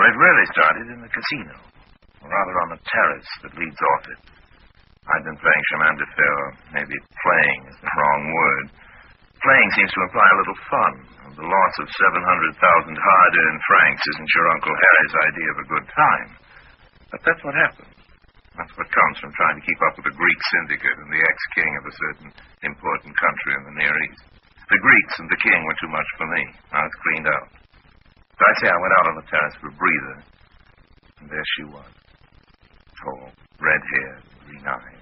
it really started in the casino, or rather on the terrace that leads off it. I'd been playing chemin de fer, or maybe playing is the wrong word. Playing seems to imply a little fun. The loss of 700,000 hard-earned francs isn't your Uncle Harry's idea of a good time. But that's what happened. That's what comes from trying to keep up with the Greek syndicate and the ex-king of a certain important country in the Near East. The Greeks and the king were too much for me. I was cleaned out. So I say I went out on the terrace for a breather. And there she was. Tall, red-haired, green-eyed.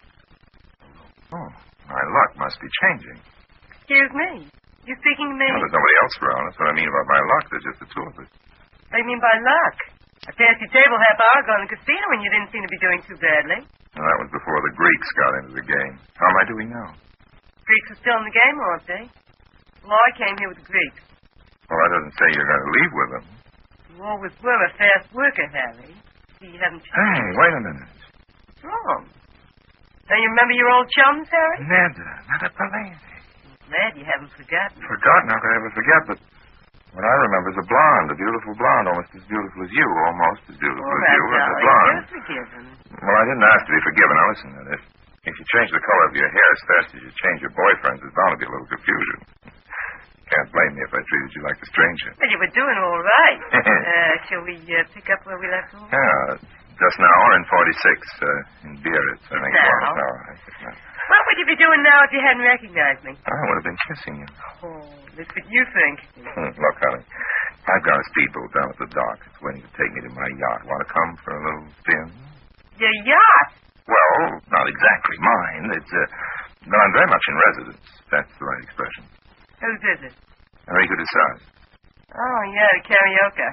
Oh, my luck must be changing. Excuse me. You speaking to me? Well, there's nobody else around. That's what I mean about my luck. There's just the two of us. What do you mean by luck? I passed your table half hour ago in the casino and you didn't seem to be doing too badly. Well, that was before the Greeks got into the game. How am I doing now? Greeks are still in the game, aren't they? Well, I came here with the Greeks. Well, that doesn't say you're going to leave with them. You always were a fast worker, Harry. See, you haven't changed. Hey, wait a minute. What's wrong? Don't you remember your old chums, Harry? Neda, Neda Palese. Glad you haven't forgotten. Forgotten? How could I ever forget? But what I remember is a blonde, a beautiful blonde, almost as beautiful as you, almost as beautiful as you, and a blonde. You're forgiven. Well, I didn't ask to be forgiven. Now, listen, Ned, if you change the color of your hair as fast as you change your boyfriend's, there's bound to be a little confusion. Can't blame me if I treated you like a stranger. Well, you were doing all right. Shall we pick up where we left off? Yeah, just now, in 46, in Biarritz, I think. Now? No, What would you be doing now if you hadn't recognized me? I would have been kissing you. Oh, that's what you think. Look, honey, I've got a speedboat down at the dock. It's waiting to take me to my yacht. Want to come for a little spin? Your yacht? Well, not exactly mine. But I'm very much in residence. That's the right expression. Whose is it? Enrico de Saz. Oh, yeah, the karaoke.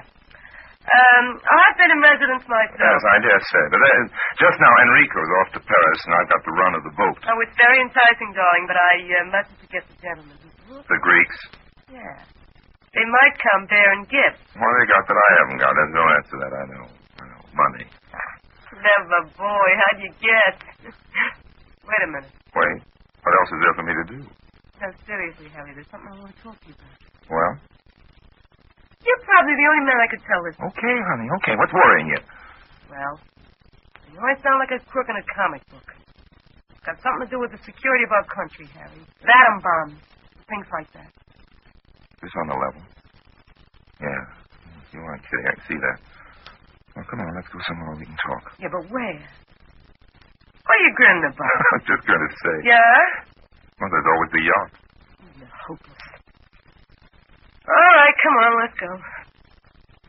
I've been in residence myself. Yes, I dare say. But just now, Enrico's off to Paris, and I've got the run of the boat. Oh, it's very enticing, darling, but I mustn't forget the gentlemen. The Greeks? Yeah. They might come bearing gifts. What have they got that I haven't got? There's no answer to that, I know. Money. Clever boy. How'd you guess? Wait a minute. Wait. What else is there for me to do? No, seriously, Harry, there's something I want to talk to you about. Well? You're probably the only man I could tell this. Okay, honey, okay. What's worrying you? Well, you know I sound like a crook in a comic book. It's got something to do with the security of our country, Harry. Atom bombs. Things like that. This on the level? Yeah. You aren't kidding. I can see that. Well, come on, let's go somewhere where we can talk. Yeah, but where? What are you grinning about? I was just going to say. Yeah? Well, there's always the yacht. You're hopeless. All right, come on, let's go.